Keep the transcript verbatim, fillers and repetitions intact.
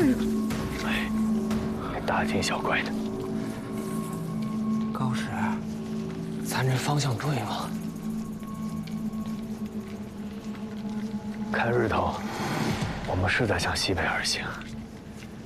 哎，大惊小怪的。 高使，咱这方向对吗？ 看日头，我们是在向西北而行。